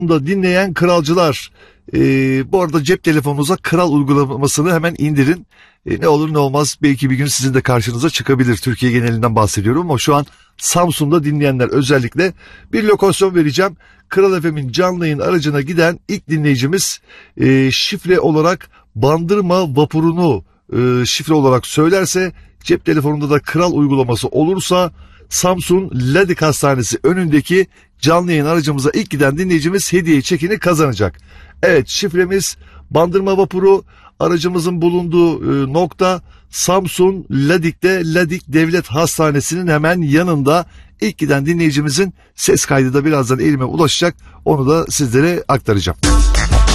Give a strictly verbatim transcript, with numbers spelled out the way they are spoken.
da dinleyen kralcılar, e, bu arada cep telefonunuza Kral uygulamasını hemen indirin. E, ne olur ne olmaz belki bir gün sizin de karşınıza çıkabilir. Türkiye genelinden bahsediyorum ama şu an Samsun'da dinleyenler özellikle bir lokasyon vereceğim. Kral F M'in canlı yayın aracına giden ilk dinleyicimiz e, şifre olarak Bandırma vapurunu e, şifre olarak söylerse, cep telefonunda da Kral uygulaması olursa Samsun Ladik Hastanesi önündeki canlı yayın aracımıza ilk giden dinleyicimiz hediye çekini kazanacak. Evet, şifremiz Bandırma vapuru, aracımızın bulunduğu e, nokta Samsun Ladik'te, Ladik Devlet Hastanesi'nin hemen yanında. İlk giden dinleyicimizin ses kaydı da birazdan elime ulaşacak. Onu da sizlere aktaracağım.